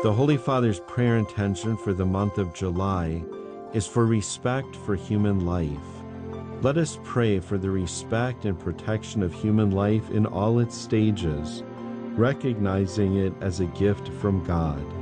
The Holy Father's prayer intention for the month of July is for respect for human life. Let us pray for the respect and protection of human life in all its stages, recognizing it as a gift from God.